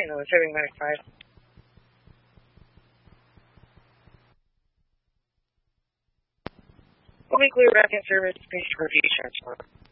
didn't know it was 795. Weekly back in service, please repeat transfer.